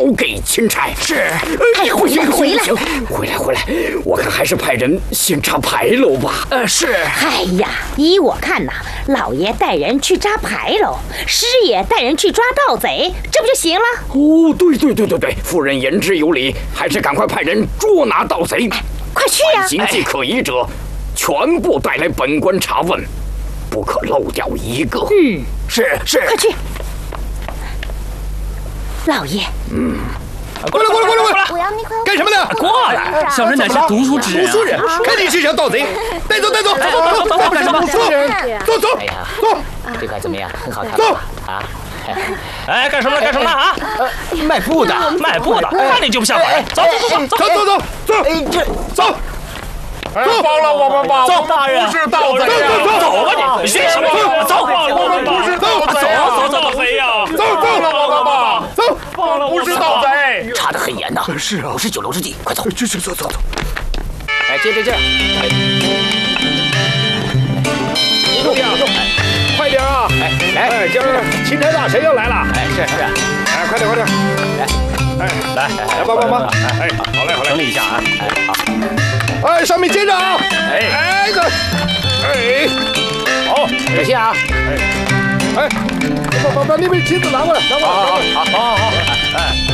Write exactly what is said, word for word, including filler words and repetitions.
给钦差。 是。 哎，回行回来， 回来，回来！我看还是派人先扎牌楼吧。 呃，是。 哎呀，依我看呐，老爷带人去扎牌楼，师爷带人去抓盗贼，这不就行了？ 哦，对对对对对，夫人言之有理，还是赶快派人捉拿盗贼。 哎，快去呀！ 犯行迹可疑者，全部带来本官查问，不可漏掉一个。 嗯， 是是。 快去。老爷， 嗯， 过来过来过来过来！ 我要那块。 干什么呢？ 过来！小人乃是读书之人。 读书人，看你是想盗贼，带走带走，走走走走， 干什么？ 走走走。 哎呀， 走， 这块怎么样？很好看走啊！ 哎，干什么干什么啊？ 卖布的， 卖布的，看你就不像话！走走走走走走走走，哎这走。 放了我们吧！ 走，大人， 不是盗贼呀！ 走吧你！学什么？走， 我们不是盗贼呀！ 走走走，贼呀！ 走，放了我们吧！ 走， 放了，不是盗贼。 查得很严呐。 是啊， 不是九流之地，快走！ 去去走走走。 哎，接着劲儿！ 兄弟啊，快点啊！ 哎，来， 哎，今儿钦差大神要来了。 哎，是是， 哎，快点快点！ 来， 哎， 来来帮帮忙！哎，好嘞好嘞， 整理一下啊！ 哎，好。 哎，上面接着啊！ 哎哎这，哎， 好，小心啊！ 哎哎，把把把那边旗子拿过来，拿过来， 好好好好好好， 哎。